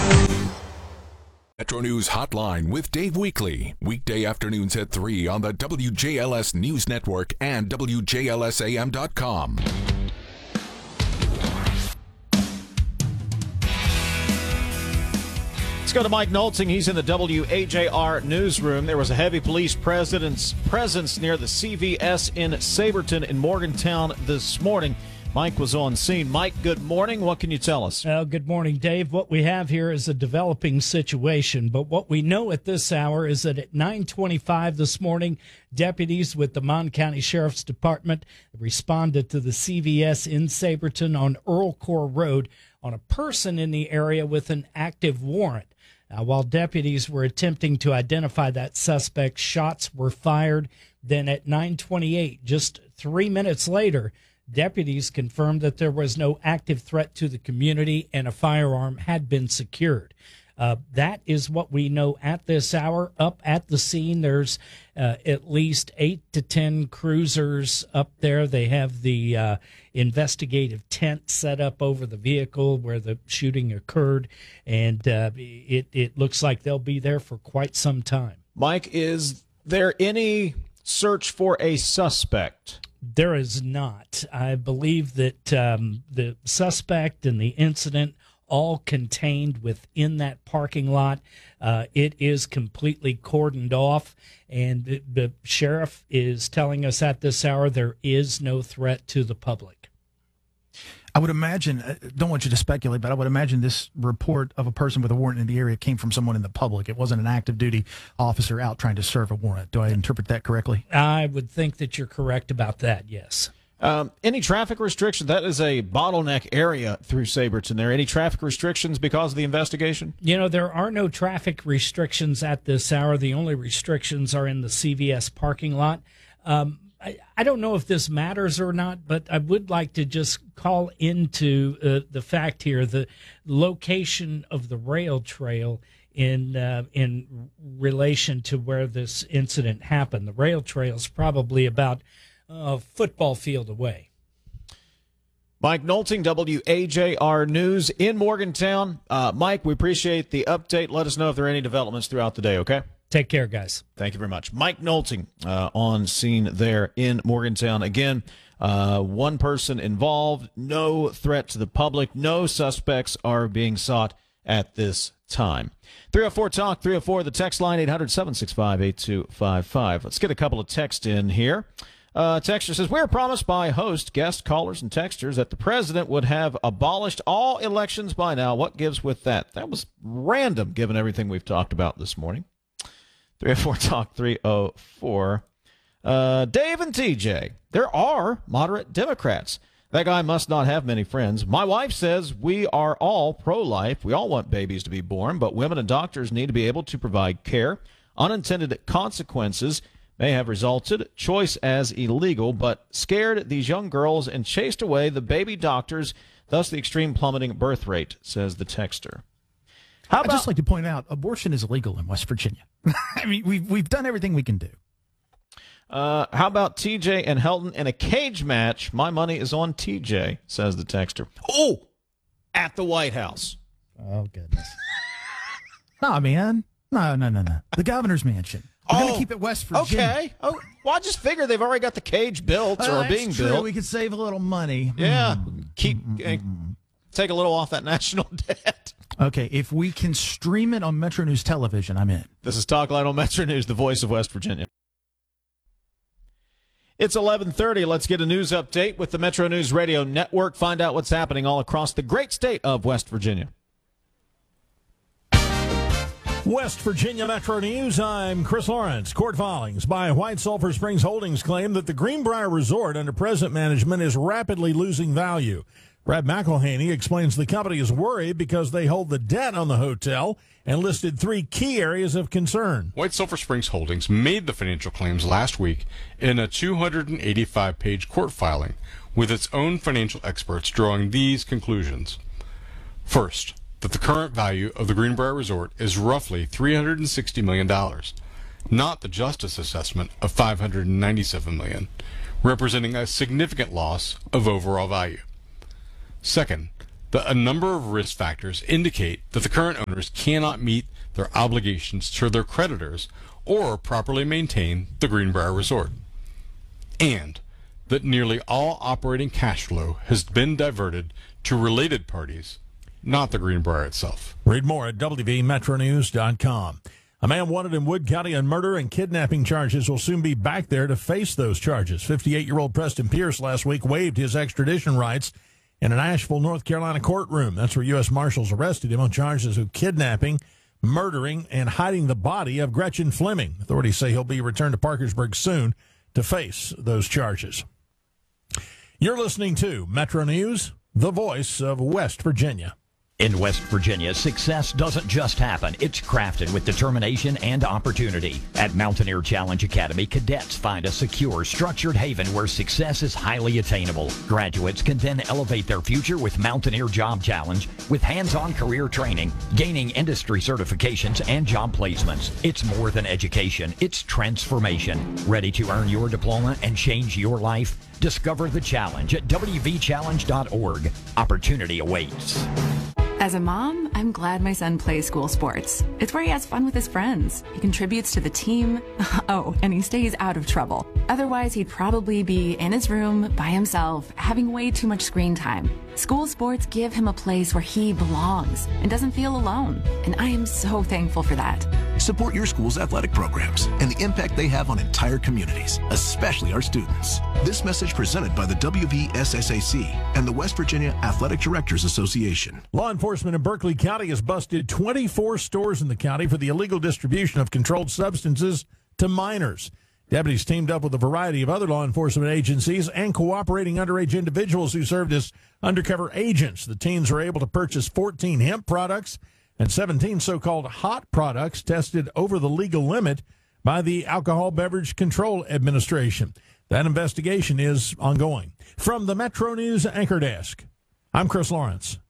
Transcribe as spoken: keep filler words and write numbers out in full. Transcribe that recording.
Metro News Hotline with Dave Weekly. Weekday afternoons at three on the W J L S News Network and W J L S A M dot com. Let's go to Mike Nolting. He's in the W A J R newsroom. There was a heavy police presence presence near the C V S in Saberton in Morgantown this morning. Mike was on scene. Mike, good morning. What can you tell us? Well, good morning, Dave. What we have here is a developing situation, but what we know at this hour is that at nine twenty-five this morning, deputies with the Mon County Sheriff's Department responded to the C V S in Saberton on Earl Core Road on a person in the area with an active warrant. Now, while deputies were attempting to identify that suspect, shots were fired. Then at nine twenty-eight, just three minutes later, deputies confirmed that there was no active threat to the community and a firearm had been secured. Uh, that is what we know at this hour. Up at the scene, there's uh, at least eight to ten cruisers up there. They have the uh, investigative tent set up over the vehicle where the shooting occurred, and uh, it, it looks like they'll be there for quite some time. Mike, is there any search for a suspect? There is not. I believe that um, the suspect and the incident all contained within that parking lot. Uh, it is completely cordoned off, and the, the sheriff is telling us at this hour there is no threat to the public. I would imagine, I don't want you to speculate, but I would imagine this report of a person with a warrant in the area came from someone in the public. It wasn't an active duty officer out trying to serve a warrant. Do I interpret that correctly? I would think that you're correct about that, yes. Um, any traffic restrictions? That is a bottleneck area through Saberton. There any traffic restrictions because of the investigation? You know, there are no traffic restrictions at this hour. The only restrictions are in the C V S parking lot. Um, I, I don't know if this matters or not, but I would like to just call into uh, the fact here, the location of the rail trail in uh, in relation to where this incident happened. The rail trail is probably about a football field away. Mike Nolting, W A J R News in Morgantown. Uh, Mike, we appreciate the update. Let us know if there are any developments throughout the day, okay? Take care, guys. Thank you very much. Mike Nolting uh, on scene there in Morgantown. Again, uh, one person involved, no threat to the public, no suspects are being sought at this time. three oh four talk, three oh four, the text line, eight hundred, seven six five, eight two five five. Let's get a couple of texts in here. Uh, texter says, we are promised by host, guest, callers, and texters that the president would have abolished all elections by now. What gives with that? That was random, given everything we've talked about this morning. three oh four talk, three oh four. Uh, Dave and T J, there are moderate Democrats. That guy must not have many friends. My wife says we are all pro-life. We all want babies to be born, but women and doctors need to be able to provide care. Unintended consequences may have resulted, choice as illegal, but scared these young girls and chased away the baby doctors, thus the extreme plummeting birth rate, says the texter. How about, I'd just like to point out, abortion is illegal in West Virginia. I mean, we've, we've done everything we can do. Uh, how about T J and Helton in a cage match? My money is on T J, says the texter. Oh, at the White House. Oh, goodness. No, man. No, no, no, no. The governor's mansion. We're oh, going to keep it West Virginia. Okay. Oh, well, I just figured they've already got the cage built well, or being true. built. We could save a little money. Yeah. Mm. Keep Mm-mm. uh, take a little off that national debt. Okay, if we can stream it on Metro News Television, I'm in. This is Talk Light on Metro News, the voice of West Virginia. It's eleven thirty. Let's get a news update with the Metro News Radio Network. Find out what's happening all across the great state of West Virginia. West Virginia Metro News, I'm Chris Lawrence. Court filings by White Sulphur Springs Holdings claim that the Greenbrier Resort under present management is rapidly losing value. Brad McElhaney explains the company is worried because they hold the debt on the hotel and listed three key areas of concern. White Sulphur Springs Holdings made the financial claims last week in a two hundred eighty-five page court filing, with its own financial experts drawing these conclusions. First, that the current value of the Greenbrier Resort is roughly three hundred sixty million dollars, not the justice assessment of five hundred ninety-seven million dollars, representing a significant loss of overall value. Second, that a number of risk factors indicate that the current owners cannot meet their obligations to their creditors or properly maintain the Greenbrier Resort, and that nearly all operating cash flow has been diverted to related parties, not the Greenbrier itself. Read more at W V Metro News dot com. A man wanted in Wood County on murder and kidnapping charges will soon be back there to face those charges. fifty-eight-year-old Preston Pierce last week waived his extradition rights in an Asheville, North Carolina courtroom. That's where U S Marshals arrested him on charges of kidnapping, murdering, and hiding the body of Gretchen Fleming. Authorities say he'll be returned to Parkersburg soon to face those charges. You're listening to Metro News, the voice of West Virginia. In West Virginia, success doesn't just happen. It's crafted with determination and opportunity. At Mountaineer Challenge Academy, cadets find a secure, structured haven where success is highly attainable. Graduates can then elevate their future with Mountaineer Job Challenge with hands-on career training, gaining industry certifications, and job placements. It's more than education. It's transformation. Ready to earn your diploma and change your life? Discover the challenge at w v challenge dot org. Opportunity awaits. As a mom, I'm glad my son plays school sports. It's where he has fun with his friends. He contributes to the team. Oh, and he stays out of trouble. Otherwise, he'd probably be in his room by himself, having way too much screen time. School sports give him a place where he belongs and doesn't feel alone. And I am so thankful for that. Support your school's athletic programs and the impact they have on entire communities, especially our students. This message presented by the W V S S A C and the West Virginia Athletic Directors Association. Law enforcement in Berkeley County has busted twenty-four stores in the county for the illegal distribution of controlled substances to minors. Deputies teamed up with a variety of other law enforcement agencies and cooperating underage individuals who served as undercover agents. The teens were able to purchase fourteen hemp products and seventeen so-called hot products tested over the legal limit by the Alcohol Beverage Control Administration. That investigation is ongoing. From the Metro News Anchor Desk, I'm Chris Lawrence.